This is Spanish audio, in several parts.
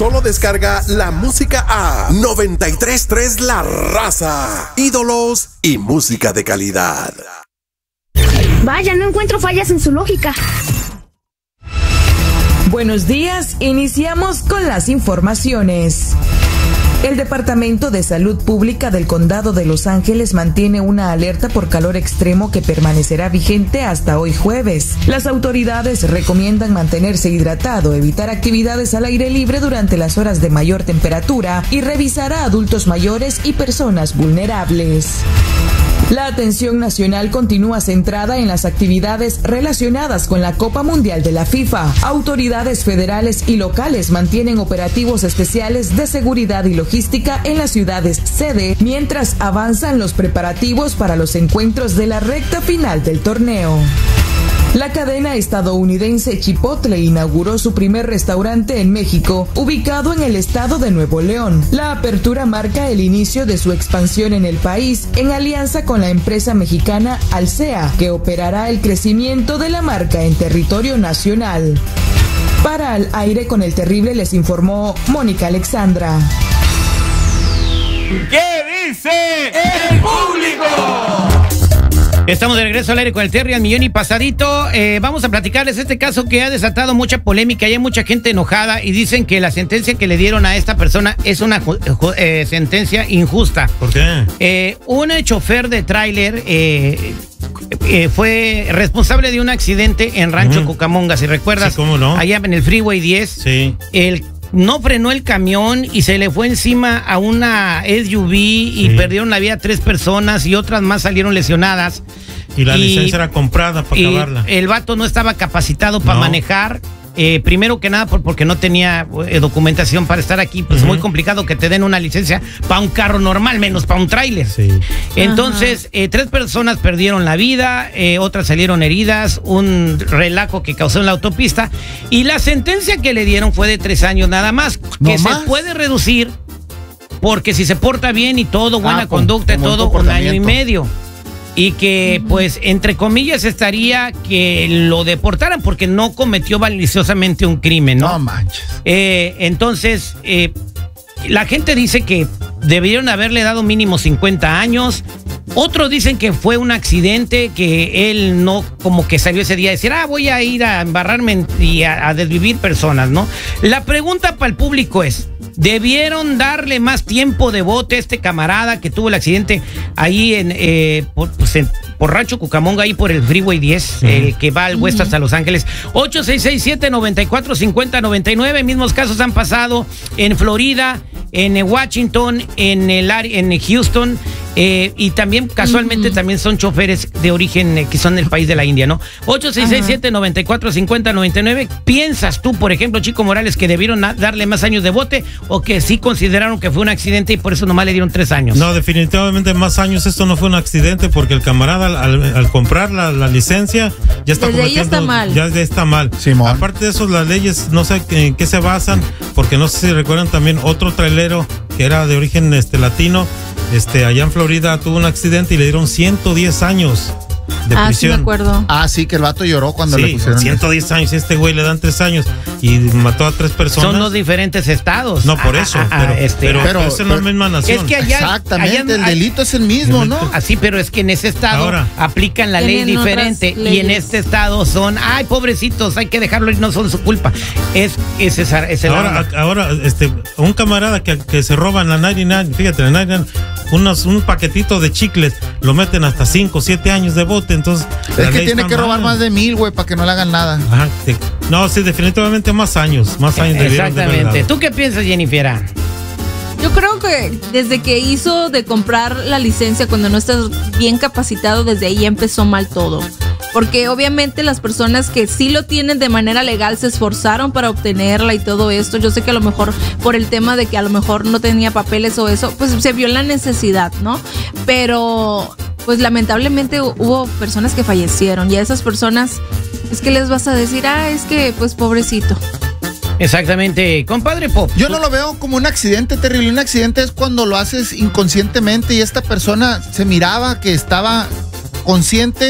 Solo descarga la música a 93.3 La Raza. Ídolos y música de calidad. Vaya, no encuentro fallas en su lógica. Buenos días, iniciamos con las informaciones. El Departamento de Salud Pública del Condado de Los Ángeles mantiene una alerta por calor extremo que permanecerá vigente hasta hoy jueves. Las autoridades recomiendan mantenerse hidratado, evitar actividades al aire libre durante las horas de mayor temperatura y revisar a adultos mayores y personas vulnerables. La atención nacional continúa centrada en las actividades relacionadas con la Copa Mundial de la FIFA. Autoridades federales y locales mantienen operativos especiales de seguridad y logística en las ciudades sede, mientras avanzan los preparativos para los encuentros de la recta final del torneo. La cadena estadounidense Chipotle inauguró su primer restaurante en México, ubicado en el estado de Nuevo León. La apertura marca el inicio de su expansión en el país, en alianza con la empresa mexicana Alsea, que operará el crecimiento de la marca en territorio nacional. Para Al Aire con el Terrible les informó Mónica Alexandra. ¿Qué dice el público? Estamos de regreso al aire con el Terry al millón y pasadito. Vamos a platicarles este caso que ha desatado mucha polémica y hay mucha gente enojada y dicen que la sentencia que le dieron a esta persona es una sentencia injusta. ¿Por qué? Un chofer de tráiler fue responsable de un accidente en Rancho Cucamonga, si recuerdas. Sí, ¿cómo no? Allá en el Freeway 10. Sí. No frenó el camión y se le fue encima a una SUV y perdieron la vida 3 personas y otras más salieron lesionadas. Y la licencia era comprada para acabarla. El vato no estaba capacitado para manejar. Primero que nada porque no tenía documentación para estar aquí, pues es muy complicado que te den una licencia para un carro normal, menos para un tráiler. Sí. Entonces, 3 personas perdieron la vida, otras salieron heridas, un relajo que causó en la autopista y la sentencia que le dieron fue de 3 años nada más, que se puede reducir porque si se porta bien y todo, buena conducta y todo, 1 año y medio. Y que, pues, entre comillas, estaría que lo deportaran porque no cometió maliciosamente un crimen, ¿no? No manches. Entonces, la gente dice que debieron haberle dado mínimo 50 años. Otros dicen que fue un accidente, que él no como que salió ese día a decir, voy a ir a embarrarme y a desvivir personas, ¿no? La pregunta para el público es, ¿debieron darle más tiempo de bote a este camarada que tuvo el accidente ahí por Rancho Cucamonga, ahí por el Freeway 10, el que va al oeste hasta Los Ángeles? 8667-945099. Mismos casos han pasado en Florida, en Washington, en Houston, y también casualmente también son choferes de origen que son del país de la India, ¿no? 8667-945099. ¿Piensas tú, por ejemplo, Chico Morales, que debieron darle más años de bote o que sí consideraron que fue un accidente y por eso nomás le dieron 3 años? No, definitivamente más años. Esto no fue un accidente porque el camarada al comprar la licencia ya está desde ahí está mal. Ya está mal. Simón. Aparte de eso, las leyes no sé en qué se basan, porque no sé si recuerdan también otro trailero que era de origen latino, allá en Florida tuvo un accidente y le dieron 110 años de prisión. Sí me acuerdo. Sí, que el vato lloró cuando le pusieron 110 años, este güey le dan 3 años y mató a 3 personas. Son 2 diferentes estados. No, por eso, pero es en la misma nación. Es que allá, exactamente, el delito es el mismo, ¿no? Así, pero es que en ese estado ahora aplican la ley diferente y en este estado son, pobrecitos, hay que dejarlo ir, no son su culpa. Es el ahora, un camarada que se roba en la 99, fíjate, la 99, un paquetito de chicles, lo meten hasta 5 o 7 años de bote, entonces es que tiene que robar más de 1000, güey, para que no le hagan nada. Ajá, no, sí, definitivamente más años exactamente. ¿Tú qué piensas, Jennifer? Yo creo que desde que hizo de comprar la licencia cuando no estás bien capacitado, desde ahí empezó mal todo. Porque obviamente las personas que sí lo tienen de manera legal se esforzaron para obtenerla y todo esto. Yo sé que a lo mejor por el tema de que a lo mejor no tenía papeles o eso, pues se vio la necesidad, ¿no? Pero pues lamentablemente hubo personas que fallecieron y a esas personas es que les vas a decir, es que pues pobrecito. Exactamente, compadre Pop. Yo no lo veo como un accidente terrible. Un accidente es cuando lo haces inconscientemente y esta persona se miraba que estaba consciente,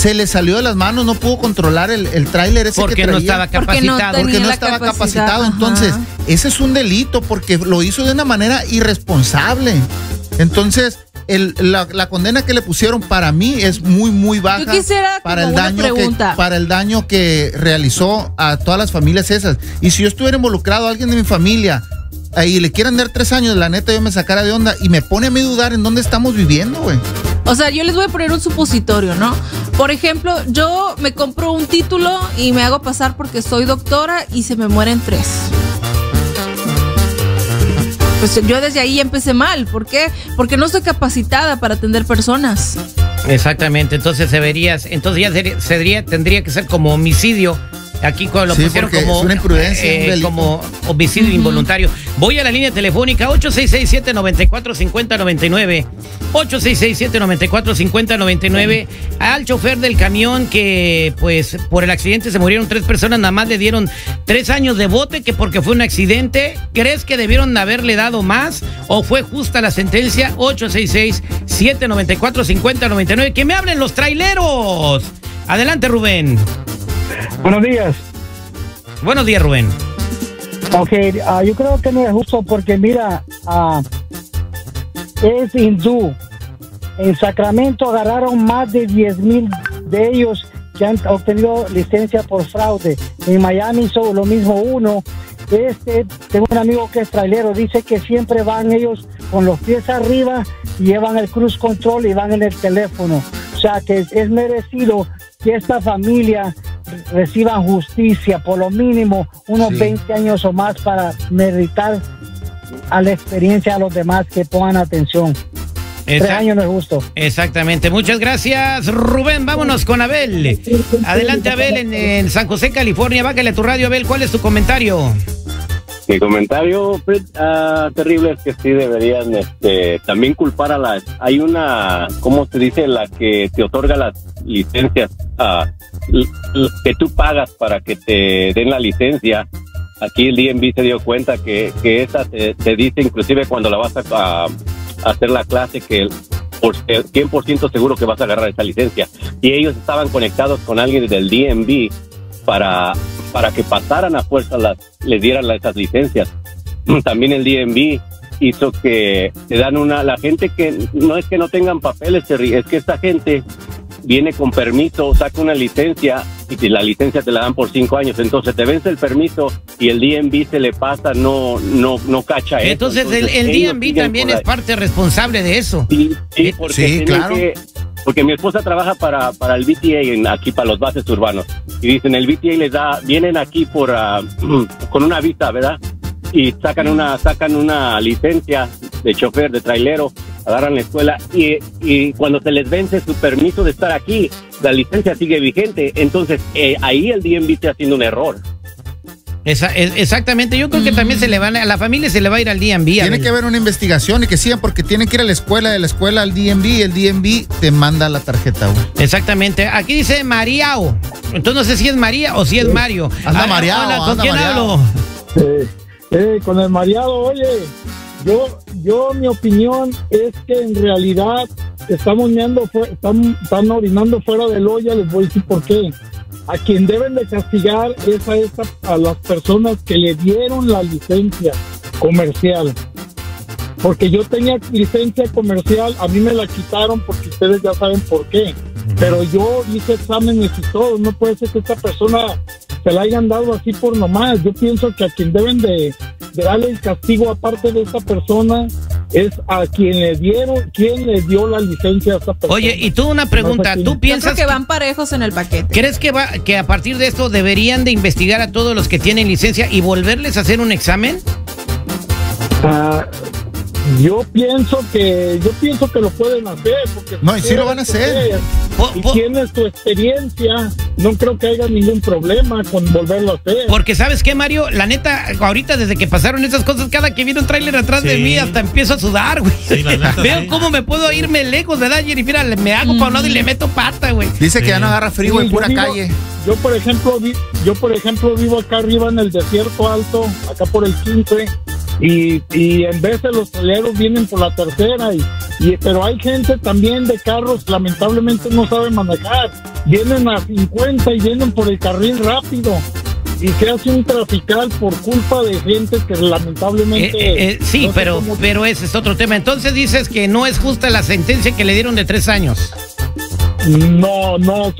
se le salió de las manos, no pudo controlar el tráiler ese porque que traía. No estaba capacitado. Porque no estaba capacitado. Entonces, ese es un delito porque lo hizo de una manera irresponsable. Entonces, la condena que le pusieron para mí es muy baja. Yo quisiera para el daño que realizó a todas las familias esas. Y si yo estuviera involucrado, alguien de mi familia, y le quieren dar 3 años, la neta yo me sacara de onda y me pone a mí dudar en dónde estamos viviendo, güey. O sea, yo les voy a poner un supositorio, ¿no? Por ejemplo, yo me compro un título y me hago pasar porque soy doctora y se me mueren 3. Pues yo desde ahí empecé mal. ¿Por qué? Porque no estoy capacitada para atender personas. Exactamente, entonces tendría que ser como homicidio. Aquí lo pusieron como es una imprudencia, como homicidio involuntario. Voy a la línea telefónica 8667-945099. 8667-945099. Al chofer del camión que, pues, por el accidente se murieron 3 personas, nada más le dieron 3 años de bote, que porque fue un accidente. ¿Crees que debieron haberle dado más o fue justa la sentencia? 8667-945099. ¡Que me hablen los traileros! Adelante, Rubén. Buenos días. Buenos días, Rubén. Ok, yo creo que no es justo porque mira, es hindú. En Sacramento agarraron más de 10,000 de ellos que han obtenido licencia por fraude. En Miami hizo lo mismo uno. Tengo un amigo que es trailero, dice que siempre van ellos con los pies arriba y llevan el cruise control y van en el teléfono. O sea que es merecido que esta familia reciban justicia, por lo mínimo unos 20 años o más para meritar a la experiencia a los demás que pongan atención. 3 años no es justo. Exactamente, muchas gracias, Rubén. Vámonos con Abel. Adelante, Abel, en San José, California. Bájale a tu radio, Abel. ¿Cuál es tu comentario? Mi comentario terrible es que sí deberían también culpar a hay una, ¿cómo se dice? La que te otorga las licencias, que tú pagas para que te den la licencia. Aquí el DMV se dio cuenta que esa te dice inclusive cuando la vas a hacer la clase que por 100% seguro que vas a agarrar esa licencia. Y ellos estaban conectados con alguien del DMV para que pasaran a fuerza les dieran esas licencias. También el DMV hizo que te dan la gente que no es que no tengan papeles, es que esta gente viene con permiso, saca una licencia y la licencia te la dan por 5 años, entonces te vence el permiso y el DMV se le pasa, no cacha eso. Entonces el DMV también es parte responsable de eso. Sí, porque claro. Porque mi esposa trabaja para el VTA aquí para los bases urbanos y dicen el VTA vienen aquí con una visa, ¿verdad? Y sacan una licencia de chofer, de trailero, agarran la escuela y cuando se les vence su permiso de estar aquí, la licencia sigue vigente. Entonces ahí el DMV está haciendo un error. Exactamente, yo creo que también a la familia se le va a ir al DMV. Tiene que haber una investigación y que sigan porque tienen que ir a la escuela, de la escuela al DMV y el DMV te manda la tarjeta, güey. Exactamente, aquí dice Mariao, entonces no sé si es María o si es Mario. Anda Mariao. Hola, ¿con quién hablo? Con el mareado, oye, yo mi opinión es que en realidad están orinando fuera del olla. Les voy a decir por qué. A quien deben de castigar es a las personas que le dieron la licencia comercial. Porque yo tenía licencia comercial, a mí me la quitaron porque ustedes ya saben por qué. Pero yo hice exámenes y todo, no puede ser que esta persona se la hayan dado así por nomás. Yo pienso que a quien deben de darle el castigo aparte de esta persona es a quien le dio la licencia a esta persona. Oye, y tú una pregunta, ¿tú piensas que van parejos en el paquete? ¿Crees que a partir de esto deberían de investigar a todos los que tienen licencia y volverles a hacer un examen? Yo pienso que lo pueden hacer porque no, y sí lo van a hacer. Y tienes tu experiencia, no creo que haya ningún problema con volverlo a hacer. Porque ¿sabes qué, Mario? La neta, ahorita desde que pasaron esas cosas, cada que viene un tráiler atrás de mí, hasta empiezo a sudar, güey. Sí, veo cómo me puedo irme lejos, ¿verdad, Jerry? Mira, me hago para un lado y le meto pata, güey. Dice que ya no agarra frío en pura calle. Yo, por ejemplo, vivo acá arriba en el Desierto Alto, acá por el 15. Y en vez de los traileros vienen por la tercera y Pero hay gente también de carros, lamentablemente no sabe manejar. Vienen a 50 y vienen por el carril rápido. Y se hace un trafical por culpa de gente que lamentablemente... sí, no pero ese es otro tema. Entonces dices que no es justa la sentencia que le dieron de 3 años. No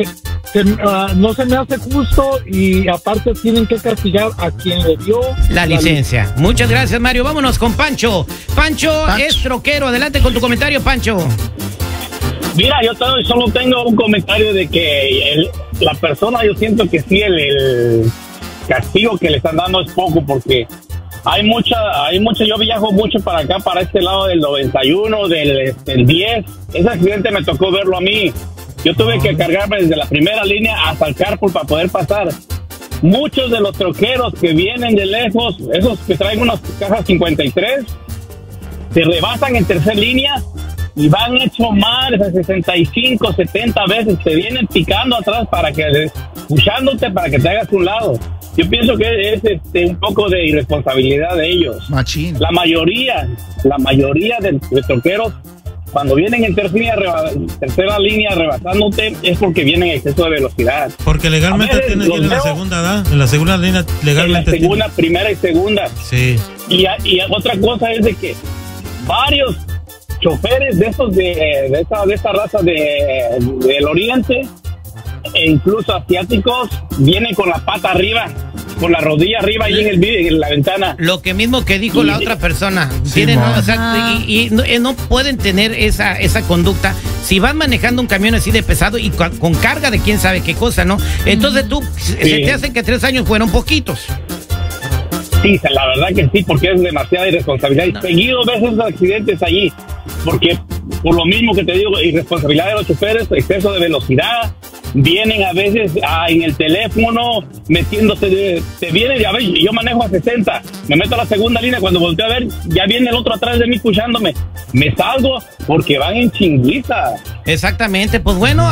se me hace justo y aparte tienen que castigar a quien le dio la licencia. Muchas gracias, Mario. Vámonos con Pancho. Pancho es troquero. Adelante con tu comentario, Pancho. Mira, yo solo tengo un comentario de que la persona, yo siento que sí, el castigo que le están dando es poco, porque hay mucha, yo viajo mucho para acá, para este lado del 91, del 10. Ese accidente me tocó verlo a mí. Yo tuve que cargarme desde la primera línea hasta el carpool para poder pasar. Muchos de los troqueros que vienen de lejos, esos que traen unas cajas 53, se rebasan en tercera línea y van hecho mal, 65, 70 veces. Te vienen picando atrás puchándote para que te hagas un lado. Yo pienso que es un poco de irresponsabilidad de ellos. Machín. La mayoría de troqueros, cuando vienen en tercera línea rebasándote, es porque vienen en exceso de velocidad. Porque legalmente tienen en la segunda, ¿verdad? En la segunda línea legalmente. En la segunda, primera y segunda. Sí. Y otra cosa es de que varios choferes de esos de esta raza del oriente, e incluso asiáticos, vienen con la pata arriba, con la rodilla arriba ahí en la ventana. Lo que mismo que dijo la otra persona. Tienen, o sea, no pueden tener esa conducta si van manejando un camión así de pesado y con carga de quién sabe qué cosa, ¿no? Entonces se te hace que 3 años fueron poquitos. Sí, la verdad que sí, porque es demasiada irresponsabilidad. Y seguido ves esos accidentes allí, porque por lo mismo que te digo, irresponsabilidad de los choferes, exceso de velocidad, vienen a veces en el teléfono metiéndose, te vienen, a ver, yo manejo a 60, me meto a la segunda línea, cuando volteo a ver, ya viene el otro atrás de mí puchándome, me salgo porque van en chinguiza. Exactamente, pues bueno,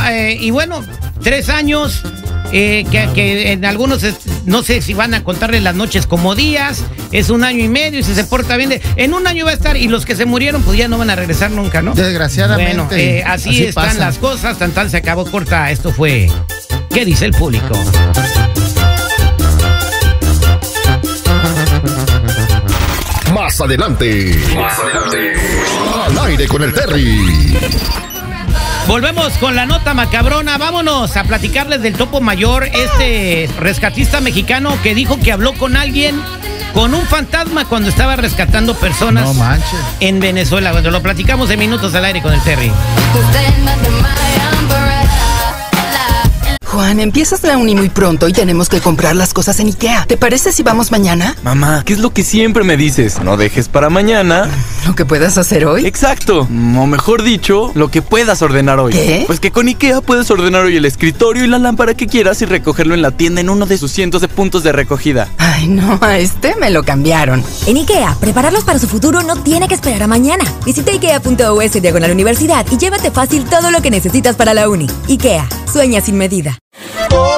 3 años, que en algunos, no sé si van a contarle las noches como días, es 1 año y medio, y si se porta bien, en 1 año va a estar, y los que se murieron, pues ya no van a regresar nunca, ¿no? Desgraciadamente. Bueno, así están pasa. las cosas, tan se acabó corta, esto fue ¿Qué dice el público? Más adelante. Al aire con el Terry. Volvemos con la nota macabrona. Vámonos a platicarles del Topo Mayor, este rescatista mexicano que dijo que habló con alguien, con un fantasma, cuando estaba rescatando personas en Venezuela. Bueno, lo platicamos en minutos al aire con el Terry. Juan, empiezas la uni muy pronto y tenemos que comprar las cosas en IKEA. ¿Te parece si vamos mañana? Mamá, ¿qué es lo que siempre me dices? No dejes para mañana ¿lo que puedas hacer hoy? Exacto, o mejor dicho, lo que puedas ordenar hoy. ¿Qué? Pues que con IKEA puedes ordenar hoy el escritorio y la lámpara que quieras y recogerlo en la tienda en uno de sus cientos de puntos de recogida. Ay, no, a este me lo cambiaron. En IKEA, prepararlos para su futuro no tiene que esperar a mañana. Visita ikea.us/universidad y llévate fácil todo lo que necesitas para la uni. IKEA, sueña sin medida.